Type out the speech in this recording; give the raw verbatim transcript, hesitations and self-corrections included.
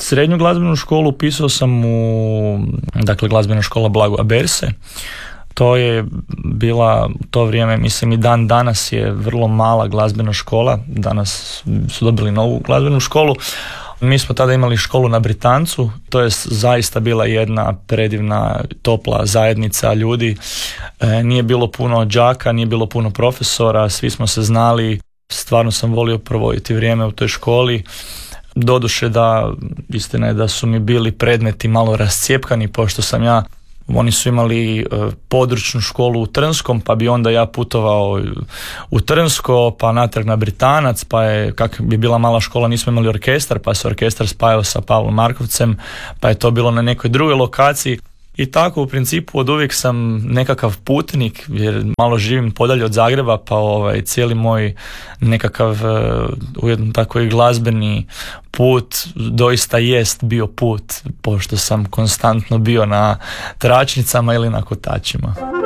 Srednju glazbenu školu upisao sam u, dakle, glazbena škola Blagoja Berse. To je bila u to vrijeme, mislim i dan danas je vrlo mala glazbena škola. Danas su dobili novu glazbenu školu. Mi smo tada imali školu na Britancu, to je zaista bila jedna predivna, topla zajednica ljudi. E, nije bilo puno đaka, nije bilo puno profesora, svi smo se znali, stvarno sam volio provoditi vrijeme u toj školi. Doduše da, istina je da su mi bili predmeti malo rascijepkani, pošto sam ja, oni su imali uh, područnu školu u Trnskom, pa bi onda ja putovao u Trnsko, pa natrag na Britanac, pa je, kak bi bila mala škola, nismo imali orkestar, pa se orkestar spajao sa Pavlom Markovcem, pa je to bilo na nekoj drugoj lokaciji. I tako u principu od uvijek sam nekakav putnik, jer malo živim podalje od Zagreba, pa ovaj, cijeli moj nekakav uh, ujedno tako i glazbeni put doista jest bio put, pošto sam konstantno bio na tračnicama ili na kotačima.